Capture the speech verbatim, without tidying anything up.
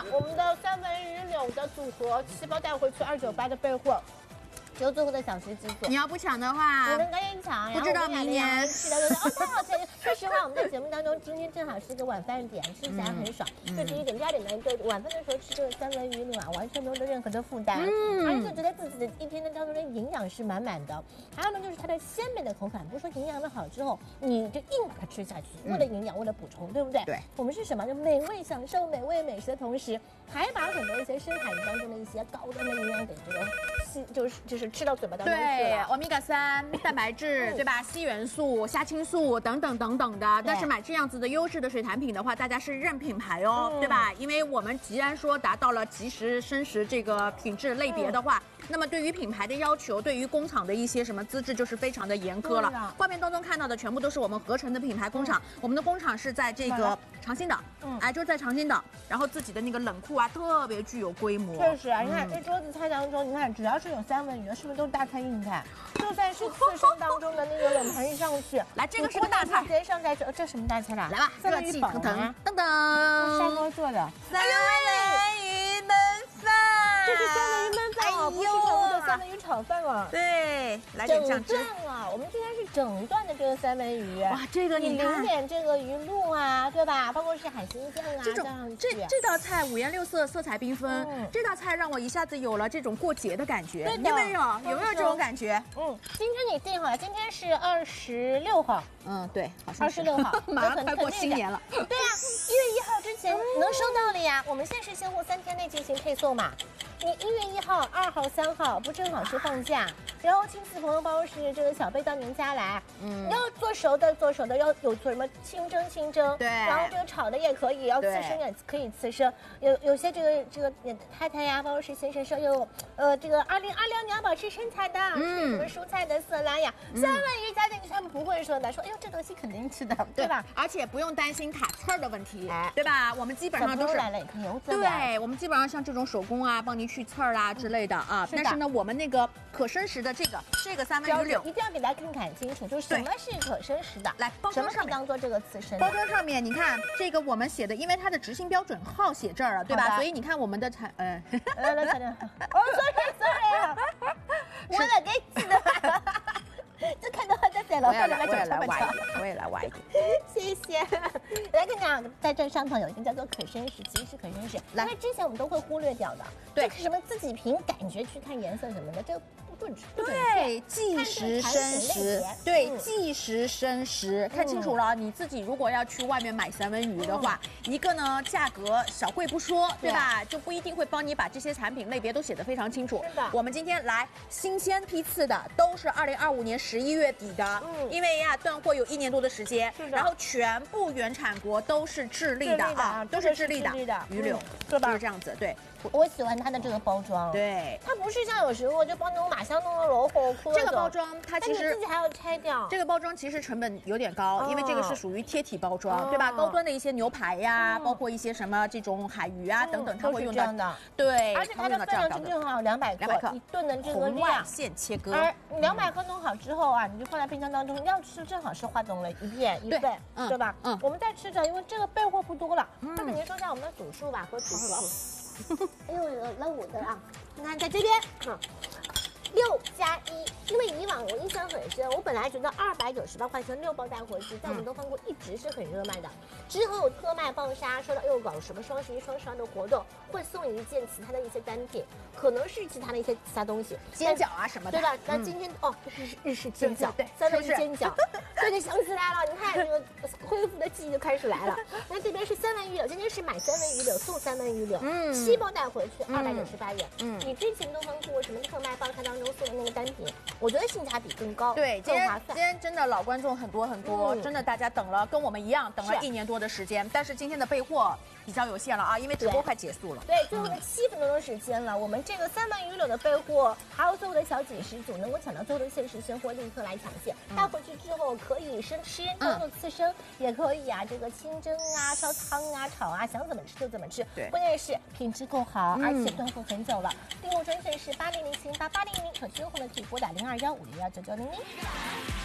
了，我们的三文鱼柳的组合七包带回去二九八的备货。只有最后的小时机组， 你要不抢的话， 你们赶紧抢。 不知道明年吃的哦，太好吃了。说实话，我们在节目当中，今天正好是一个晚饭点，吃起来很爽。 嗯、 就第一点，第二点呢，对晚饭的时候吃这个三文鱼柳啊，完全没有任何的负担，嗯，而且就觉得自己的一天的当中的营养是满满的。还有呢，就是它的鲜美的口感，不是说营养的好之后，你就硬把它吃下去，为了营养，为了补充，对不对？ 对。 我们是什么？就美味享受美味美食的同时，还把很多一些深海鱼当中的一些高端的营养给这个吸，就是就是吃到嘴巴当中。 对，欧米伽三、蛋白质，对吧？硒元素、虾青素等等等等的。但是买这样子的优质的水产品的话，大家是认品牌哦，嗯、对吧？因为我们既然说达到了即食生食这个品质类别的话，嗯、那么对于品牌的要求，对于工厂的一些什么资质就是非常的严苛了。画面当中看到的全部都是我们合成的品牌工厂，嗯、我们的工厂是在这个长兴岛，嗯，哎，就在长兴岛，然后自己的那个冷库啊，特别具有规模。 确实啊，你看这桌子菜当中，你看只要是有三文鱼的，是不是都是大菜硬菜？就算是刺身当中的那个冷盘一上去， 来这个是个大菜， 直接上菜，这什么大菜啦？ 来吧， 三文鱼煲啊， 等等， 砂锅做的三文鱼焖饭， 这是三文鱼焖饭哦，不是我们的三文鱼炒饭哦。 对，来点酱汁啊，我们今天是整段的这个三文鱼， 哇，这个你淋点这个鱼露啊，对吧？包括是海鲜酱啊， 这种这这道菜五颜六色，色彩缤纷，这道菜让我一下子有了这种过节的感觉，有没有？有没有这种感觉？ 嗯，今天你定好了，今天是二十六号， 嗯，对，好像二十六号， 马上快过新年了。 对啊，一月一号之前能收到了呀。我们限时现货三天内进行配送嘛。你一月一号、二号、三号不正好是放假，然后亲戚朋友包是这个小辈到您家来，嗯，要做熟的做熟的，要有做什么清蒸清蒸， 对， 然后这个炒的也可以，要刺身也可以刺身，有有些这个这个太太呀，包括是先生说有呃这个二零二六年要保持身材的，嗯，什么蔬菜的色拉呀，三文鱼加进去他们不会说的，说哎呦这东西肯定吃的，对吧？ 而且不用担心卡刺儿的问题，对吧？我们基本上都是来了也可以油滋， 对，我们基本上像这种手工啊，帮您去刺儿啦之类的啊。但是呢，我们那个可生食的这个这个三文鱼柳， 一定要给大家看看清楚，就是什么是可生食的。 来，包装上面当做这个刺身。 包装上面你看这个我们写的，因为它的执行标准号写这儿了，对吧？所以你看我们的产呃， 来来来，哦 ，sorry sorry， 我来给记的。这看到在在了， 我也来，我也来挖一点，我也来挖一点， 谢谢。来跟你讲，在这上头有一个叫做可生食，其实是可生食，因为之前我们都会忽略掉的，对，什么自己凭感觉去看颜色什么的，这个不准不准对，即食生食，对，即食生食，看清楚了。你自己如果要去外面买三文鱼的话，一个呢价格小贵不说，对吧？就不一定会帮你把这些产品类别都写得非常清楚。 是的， 我们今天来新鲜批次的，都是二零二五年十一月底的，嗯，因为呀断货有一年多的时间，是的，然后全部原产国都是智利的啊，都是智利的鱼柳， 对吧？ 就是这样子，对。 我喜欢它的这个包装， 对， 它不是像有时候就帮那种马上弄个楼后裤， 这个包装它其实自己还要拆掉。 这个包装其实成本有点高，因为这个是属于贴体包装，对吧？高端的一些牛排呀，包括一些什么这种海鱼啊等等，它会用到的。对， 而且它的分量正正好两百克，一顿的这个量， 线切割。 而两百克弄好之后啊，你就放在冰箱当中，要吃正好是化冻了一片一份，对吧？嗯，我们再吃着，因为这个备货不多了，再给您说一下我们的组数吧和组数。哎呦，老五的啊！你看在这边，嗯，六加一，因为以往我印象很深，我本来觉得二百九十八块钱六包带回去，在我们东方锅一直是很热卖的。之后有特卖爆杀，说到又搞什么双十一、双十二的活动，会送一件其他的一些单品，可能是其他的一些其他东西， 煎饺啊什么的， 对吧？那今天哦，日式日式煎饺，对，三文鱼煎饺，对，就想起来了，你看这个恢复的记忆就开始来了。那这边是三文鱼柳，今天是买三文鱼柳送三文鱼柳，嗯，七包带回去二百九十八元，嗯，比之前东方过什么特卖爆杀当中送的那个单品，我觉得性价比更高， 对，更划算。今天真的老观众很多很多，真的大家等了跟我们一样等了一年多的时间，但是今天的备货比较有限了啊，因为直播快结束了， 对，最后的七分钟的时间了，我们这个三文鱼柳的备货，还有最后的小几十组，能够抢到最后的限时现货，立刻来抢线。带回去之后可以生吃，当做刺身，也可以啊，这个清蒸啊、烧汤啊、炒啊，想怎么吃就怎么吃。 对， 关键是品质够好，而且断货很久了。订购专线是八零零七八八零零零，可支付的可以拨打零二幺五零幺九九零零。